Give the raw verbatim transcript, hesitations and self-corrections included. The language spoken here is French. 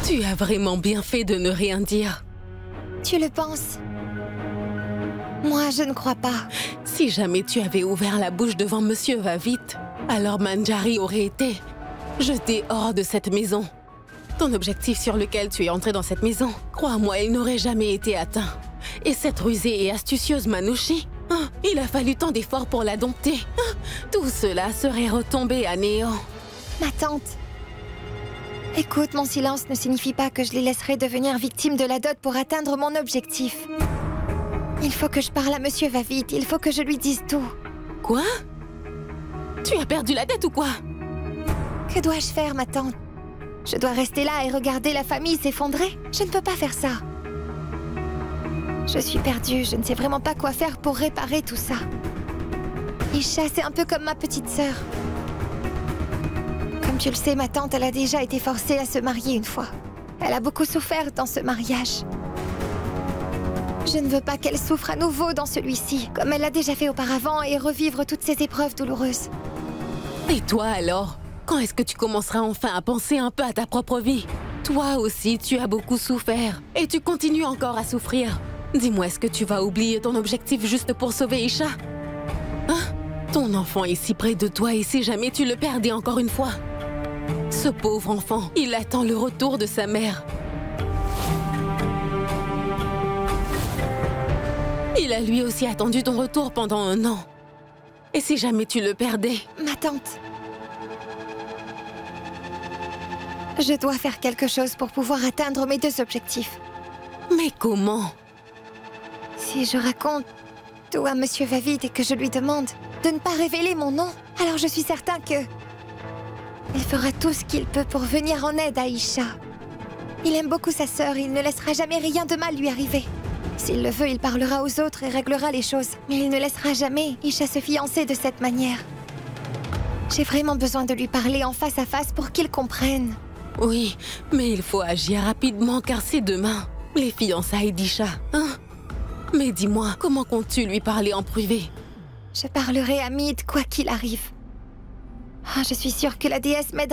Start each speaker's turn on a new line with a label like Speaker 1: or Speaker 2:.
Speaker 1: Tu as vraiment bien fait de ne rien dire.
Speaker 2: Tu le penses? Moi, je ne crois pas.
Speaker 1: Si jamais tu avais ouvert la bouche devant Monsieur Va-Vite, alors Manjari aurait été jeté hors de cette maison. Ton objectif sur lequel tu es entré dans cette maison, crois-moi, il n'aurait jamais été atteint. Et cette rusée et astucieuse Manouchi, hein, il a fallu tant d'efforts pour la dompter. Hein, tout cela serait retombé à néant.
Speaker 2: Ma tante, écoute, mon silence ne signifie pas que je les laisserai devenir victimes de la dot pour atteindre mon objectif. Il faut que je parle à Monsieur Va-Vite, il faut que je lui dise tout.
Speaker 1: Quoi? Tu as perdu la tête ou quoi?
Speaker 2: Que dois-je faire, ma tante? Je dois rester là et regarder la famille s'effondrer? Je ne peux pas faire ça. Je suis perdue, je ne sais vraiment pas quoi faire pour réparer tout ça. Isha, c'est un peu comme ma petite sœur. Comme tu le sais, ma tante, elle a déjà été forcée à se marier une fois. Elle a beaucoup souffert dans ce mariage. Je ne veux pas qu'elle souffre à nouveau dans celui-ci, comme elle l'a déjà fait auparavant, et revivre toutes ces épreuves douloureuses.
Speaker 1: Et toi alors? Quand est-ce que tu commenceras enfin à penser un peu à ta propre vie? Toi aussi, tu as beaucoup souffert. Et tu continues encore à souffrir. Dis-moi, est-ce que tu vas oublier ton objectif juste pour sauver Isha? Hein? Ton enfant est si près de toi et si jamais tu le perdais encore une fois? Ce pauvre enfant, il attend le retour de sa mère. Il a lui aussi attendu ton retour pendant un an. Et si jamais tu le perdais?
Speaker 2: Ma tante, je dois faire quelque chose pour pouvoir atteindre mes deux objectifs.
Speaker 1: Mais comment?
Speaker 2: Si je raconte tout à Monsieur Va-Vite et que je lui demande de ne pas révéler mon nom, alors je suis certain que il fera tout ce qu'il peut pour venir en aide à Isha. Il aime beaucoup sa sœur et il ne laissera jamais rien de mal lui arriver. S'il le veut, il parlera aux autres et réglera les choses. Mais il ne laissera jamais Isha se fiancer de cette manière. J'ai vraiment besoin de lui parler en face à face pour qu'il comprenne.
Speaker 1: Oui, mais il faut agir rapidement car c'est demain. Les fiançailles d'Isha, hein? Mais dis-moi, comment comptes-tu lui parler en privé?
Speaker 2: Je parlerai à Mid quoi qu'il arrive. Ah, je suis sûre que la déesse m'aidera.